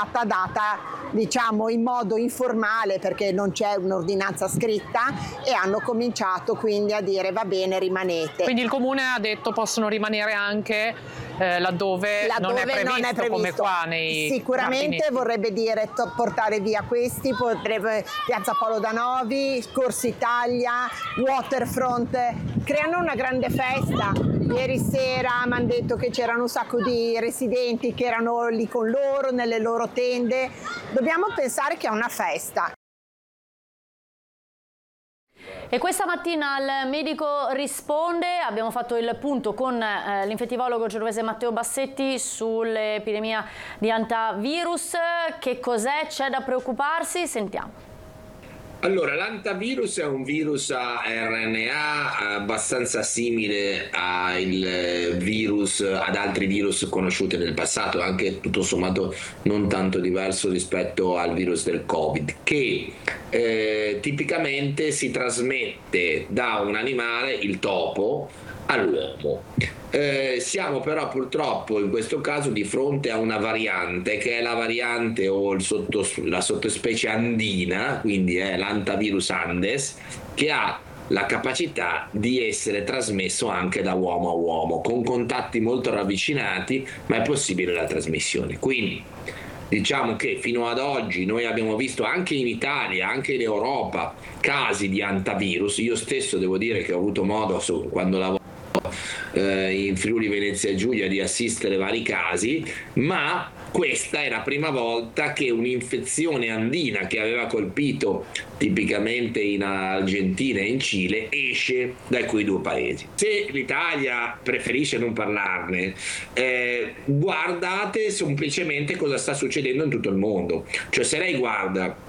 stata data, diciamo, in modo informale, perché non c'è un'ordinanza scritta, e hanno cominciato quindi a dire va bene, rimanete. Quindi il comune ha detto possono rimanere anche laddove non è previsto, come qua nei sicuramente giardinetti. Vorrebbe dire portare via questi, potrebbe Piazza Paolo Danovi, Corso Italia, Waterfront, creano una grande festa. Ieri sera mi hanno detto che c'erano un sacco di residenti che erano lì con loro, nelle loro tende. Dobbiamo pensare che è una festa. E questa mattina il medico risponde, abbiamo fatto il punto con l'infettivologo genovese Matteo Bassetti sull'epidemia di antivirus. Che cos'è? C'è da preoccuparsi? Sentiamo. Allora, l'antivirus è un virus a RNA abbastanza simile ad altri virus conosciuti nel passato, anche tutto sommato non tanto diverso rispetto al virus del Covid, che tipicamente si trasmette da un animale, il topo, all'uomo. Siamo però purtroppo in questo caso di fronte a una variante che è la variante o la sottospecie andina, quindi è l'antivirus Andes, che ha la capacità di essere trasmesso anche da uomo a uomo, con contatti molto ravvicinati, ma è possibile la trasmissione. Quindi diciamo che fino ad oggi noi abbiamo visto anche in Italia, anche in Europa, casi di antivirus. Io stesso devo dire che ho avuto modo, quando lavoro in Friuli Venezia Giulia, di assistere vari casi, ma questa è la prima volta che un'infezione andina che aveva colpito tipicamente in Argentina e in Cile esce da quei due paesi. Se l'Italia preferisce non parlarne, guardate semplicemente cosa sta succedendo in tutto il mondo. Cioè, se lei guarda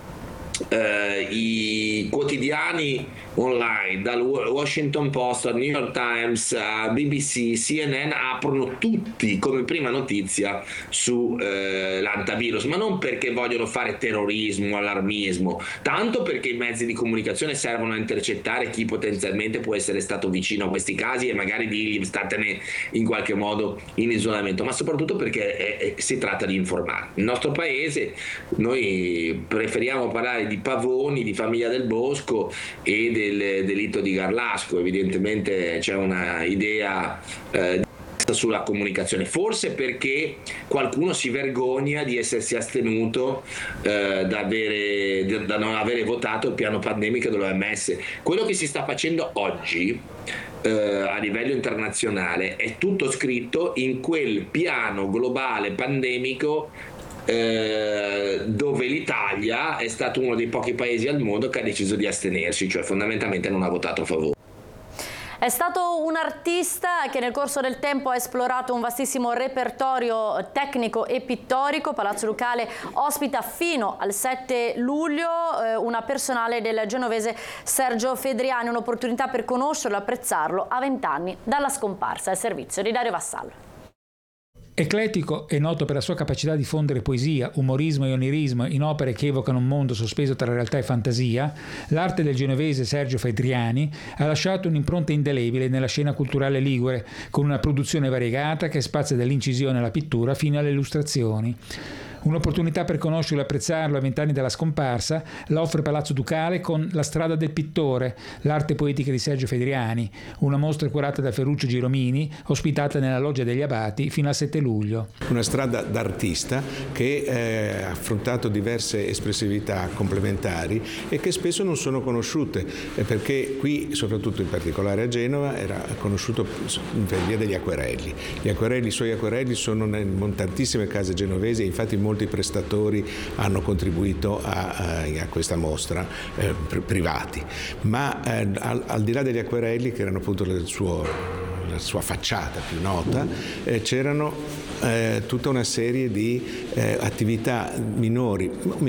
i quotidiani online, dal Washington Post al New York Times a BBC, CNN, aprono tutti come prima notizia su l'antivirus, ma non perché vogliono fare terrorismo, allarmismo, tanto perché i mezzi di comunicazione servono a intercettare chi potenzialmente può essere stato vicino a questi casi e magari dirgli statene in qualche modo in isolamento, ma soprattutto perché si tratta di informare. Nel nostro paese noi preferiamo parlare di Pavoni, di Famiglia del Bosco e del delitto di Garlasco. Evidentemente c'è una idea sulla comunicazione, forse perché qualcuno si vergogna di essersi astenuto da non avere votato il piano pandemico dell'OMS. Quello che si sta facendo oggi a livello internazionale è tutto scritto in quel piano globale pandemico dove l'Italia è stato uno dei pochi paesi al mondo che ha deciso di astenersi, cioè fondamentalmente non ha votato a favore. È stato un artista che nel corso del tempo ha esplorato un vastissimo repertorio tecnico e pittorico. Palazzo Ducale ospita fino al 7 luglio una personale del genovese Sergio Fedriani, un'opportunità per conoscerlo e apprezzarlo a 20 anni dalla scomparsa. Al servizio di Dario Vassallo. Eclettico e noto per la sua capacità di fondere poesia, umorismo e onirismo in opere che evocano un mondo sospeso tra realtà e fantasia, l'arte del genovese Sergio Fedriani ha lasciato un'impronta indelebile nella scena culturale ligure, con una produzione variegata che spazia dall'incisione alla pittura fino alle illustrazioni. Un'opportunità per conoscerlo e apprezzarlo a 20 anni dalla scomparsa la offre Palazzo Ducale con La strada del pittore, l'arte poetica di Sergio Fedriani, una mostra curata da Ferruccio Giromini, ospitata nella Loggia degli Abati fino al 7 luglio. Una strada d'artista che ha affrontato diverse espressività complementari e che spesso non sono conosciute, perché qui, soprattutto in particolare a Genova, era conosciuto per via degli acquerelli. I suoi acquerelli sono in tantissime case genovesi, infatti molti prestatori hanno contribuito a questa mostra, privati, ma al di là degli acquerelli, che erano appunto la sua facciata più nota, c'erano tutta una serie di attività minori,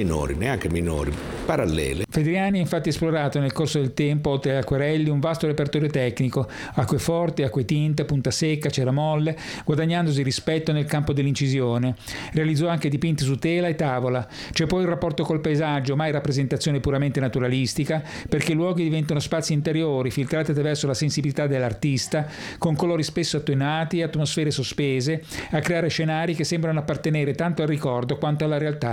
parallele. Fedriani ha infatti esplorato nel corso del tempo, oltre agli acquerelli, un vasto repertorio tecnico, acqueforti, acquetinte, punta secca, ceramolle, guadagnandosi rispetto nel campo dell'incisione. Realizzò anche dipinti su tela e tavola. C'è poi il rapporto col paesaggio, mai rappresentazione puramente naturalistica, perché i luoghi diventano spazi interiori, filtrati attraverso la sensibilità dell'artista, con colori spesso attenuati e atmosfere sospese, a creare scenari che sembrano appartenere tanto al ricordo quanto alla realtà.